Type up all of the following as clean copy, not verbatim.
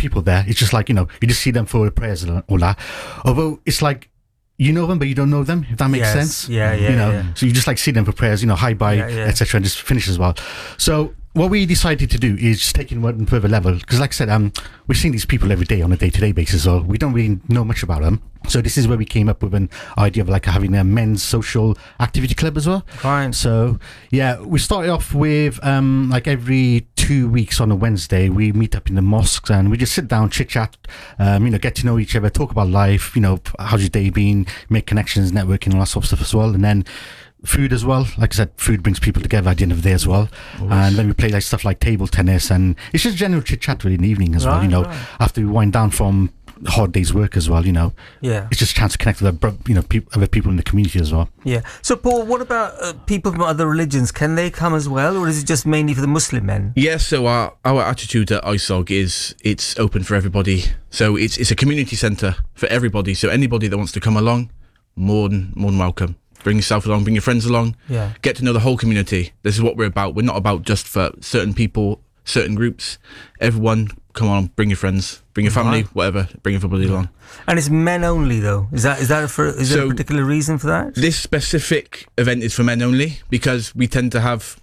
people there. It's just like, you just see them for the prayers and all that. Although it's like, you know them, but you don't know them, if that makes sense. Yeah. So you just like see them for prayers, hi, bye, etc., and just finish as well. So what we decided to do is just take it one further level, because like I said, we're seeing these people every day on a day-to-day basis, so we don't really know much about them. So this is where we came up with an idea of like having a men's social activity club as well. Right. So yeah, we started off with like every 2 weeks on a Wednesday, we meet up in the mosques and we just sit down, chit chat, get to know each other, talk about life, how's your day been, make connections, networking, all that sort of stuff as well. And then food as well. Like I said, food brings people together at the end of the day as well. And then we play like stuff like table tennis, and it's just general chit chat really in the evening as well. After we wind down from a hard day's work as well. It's just a chance to connect with other people in the community as well. Yeah. So Paul, what about people from other religions? Can they come as well, or is it just mainly for the Muslim men? Yeah. So our attitude at ISOG is it's open for everybody. So it's a community centre for everybody. So anybody that wants to come along, more than welcome. Bring yourself along, bring your friends along, get to know the whole community. This is what we're about. We're not about just for certain people, certain groups. Everyone, come on, bring your friends, bring your family, whatever, bring everybody along. And it's men only though? Is there a particular reason for that? This specific event is for men only because we tend to have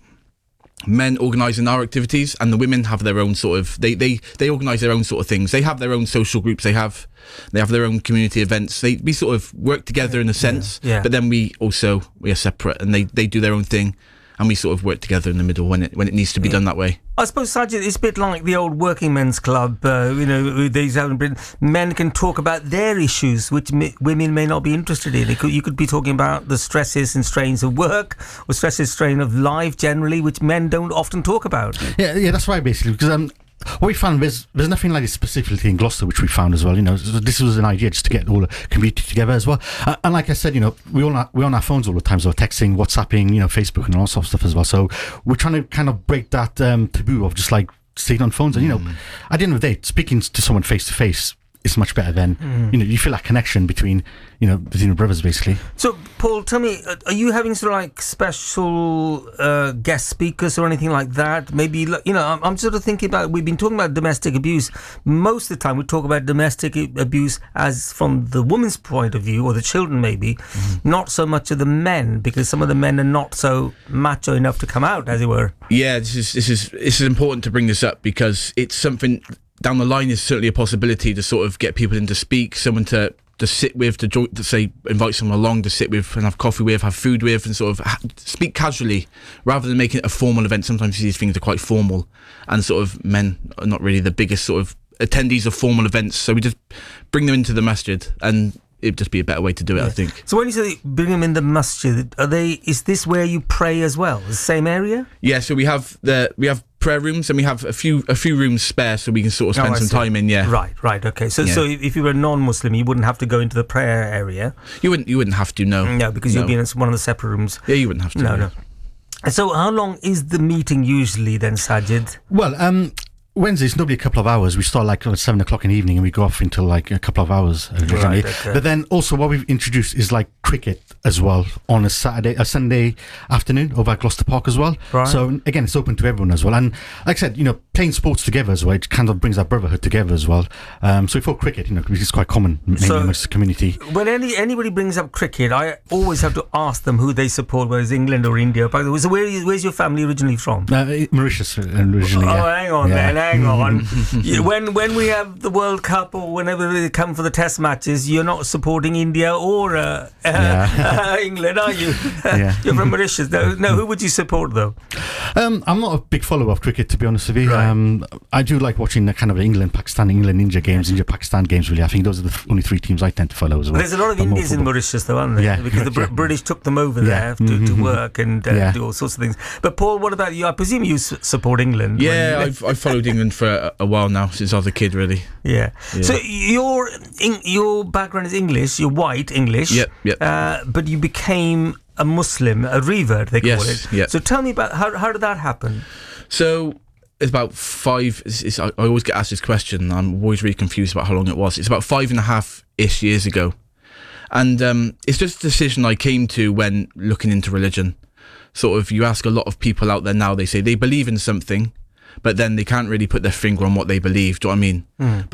men organising our activities, and the women have their own sort of they organise their own sort of things. They have their own social groups, they have their own community events. We sort of work together in a sense, but then we are separate, and they do their own thing, and we sort of work together in the middle when it needs to be done that way. I suppose, Sajid, it's a bit like the old working men's club. These out in Britain, men can talk about their issues, which women may not be interested in. You could be talking about the stresses and strains of work, or stresses, strain of life generally, which men don't often talk about. Yeah, that's right, basically, because what we found, there's nothing like this specifically in Gloucester, which we found as well. So this was an idea just to get all the community together as well. And like I said, we're on our phones all the time, so texting, WhatsApping, Facebook, and all sorts of stuff as well. So we're trying to kind of break that taboo of just like staying on phones. And at the end of the day, speaking to someone face to face is much better than you feel that connection between brothers, basically. So Paul, tell me, are you having sort of like special guest speakers or anything like that? Maybe I'm sort of thinking about, we've been talking about domestic abuse. Most of the time we talk about domestic abuse as from the woman's point of view, or the children maybe, not so much of the men, because some of the men are not so macho enough to come out, as it were. Yeah, this is important to bring this up, because it's something down the line is certainly a possibility to sort of get people in to speak, someone to sit with, to say, invite someone along to sit with and have coffee with, have food with, and sort of speak casually rather than making it a formal event. Sometimes these things are quite formal, and sort of men are not really the biggest sort of attendees of formal events, so we just bring them into the masjid, and it'd just be a better way to do it, I think. So when you say bring them in the masjid, is this where you pray as well? The same area? Yeah, so we have prayer rooms, and we have a few rooms spare, so we can sort of spend some time in. Yeah. Right. Okay. So if you were a non-Muslim, you wouldn't have to go into the prayer area. You wouldn't have to. No. No, because you'd be in one of the separate rooms. Yeah, you wouldn't have to. No. So how long is the meeting usually then, Sajid? Well, Wednesdays, normally a couple of hours. We start like at 7 o'clock in the evening, and we go off until like a couple of hours originally. Right, okay. But then also what we've introduced is like cricket as well on a Sunday afternoon over at Gloucester Park as well. Right. So again, it's open to everyone as well. And like I said, playing sports together as well, it kind of brings that brotherhood together as well. So we thought cricket, which is quite common mainly amongst the community. When anybody brings up cricket, I always have to ask them who they support, whether it's England or India. So where's your family originally from? Mauritius originally. Oh, hang on then. Hang on. When we have the World Cup, or whenever they come for the test matches, you're not supporting India or England, are you? You're from Mauritius. No, who would you support though? I'm not a big follower of cricket, to be honest with you. Right. I do like watching the kind of England-India games, India-Pakistan games, really. I think those are the only three teams I tend to follow as well. There's a lot of Indians in Mauritius though, aren't there? Yeah. Because the British took them over there to work and do all sorts of things. But Paul, what about you? I presume you support England. Yeah, I've followed England for a while now, since I was a kid, really. Yeah. So your background is English. You're white English. Yep. But you became a Muslim, a revert, they call it. Yeah. So tell me about how did that happen? So it's about I always get asked this question. I'm always really confused about how long it was. It's about 5.5-ish years ago, and it's just a decision I came to when looking into religion. Sort of, you ask a lot of people out there now, they say they believe in something, but then they can't really put their finger on what they believe. Do you know what I mean? But